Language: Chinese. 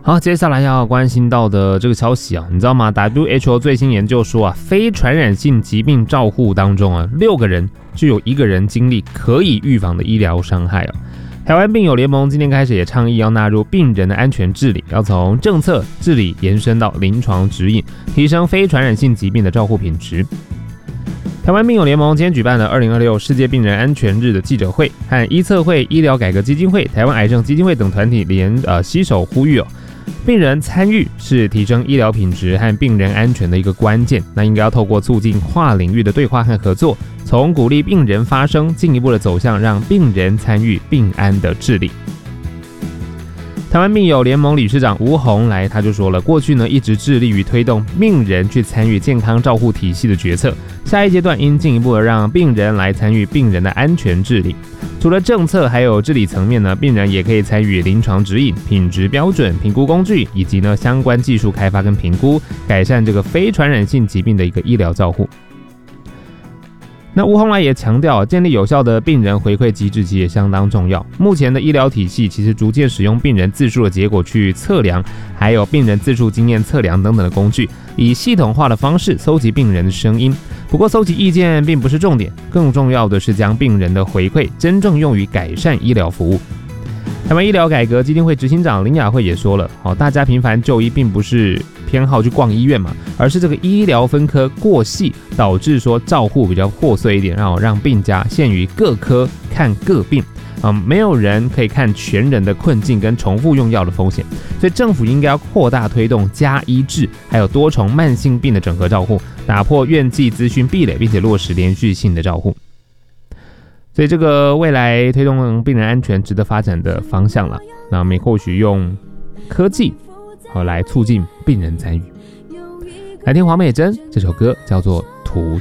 好，接下来要关心到的这个消息啊，你知道吗 ？WHO 最新研究说啊，非传染性疾病照护当中啊，6个人就有1个人经历可以预防的医疗伤害啊。台湾病友联盟今天开始也倡议要纳入病人的安全治理，要从政策治理延伸到临床指引，提升非传染性疾病的照护品质。台湾病友联盟今天举办了2026世界病人安全日的记者会，和医策会、医疗改革基金会、台湾癌症基金会等团体携手呼吁病人参与是提升医疗品质和病人安全的一个关键，那应该要透过促进跨领域的对话和合作，从鼓励病人发声，进一步的走向让病人参与病安的治理。台湾病友联盟理事长吴宏来他就说了，过去呢一直致力于推动病人去参与健康照护体系的决策，下一阶段应进一步的让病人来参与病人的安全治理。除了政策还有治理层面呢，病人也可以参与临床指引、品质标准、评估工具以及呢相关技术开发跟评估，改善这个非传染性疾病的一个医疗照护。那吴宏来也强调，建立有效的病人回馈机制其实也相当重要。目前的医疗体系其实逐渐使用病人自述的结果去测量，还有病人自述经验测量等等的工具，以系统化的方式搜集病人的声音。不过搜集意见并不是重点，更重要的是将病人的回馈真正用于改善医疗服务。台湾医疗改革基金会执行长林雅慧也说了，大家频繁就医并不是偏好去逛医院嘛，而是这个医疗分科过细，导致说照护比较破碎一点，让病家限于各科看各病，没有人可以看全人的困境跟重复用药的风险，所以政府应该要扩大推动加医治，还有多重慢性病的整合照护，打破院际资讯壁垒，并且落实连续性的照护。所以这个未来推动病人安全值得发展的方向了，那我们或许用科技来促进病人参与。来听黄美珍这首歌叫做《途中》。